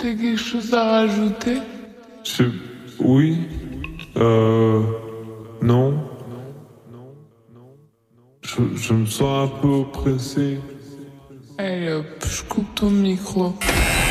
T'as quelque chose à rajouter? Je... Oui. Non. Je me sens un peu oppressé. Allez hop, je coupe ton micro.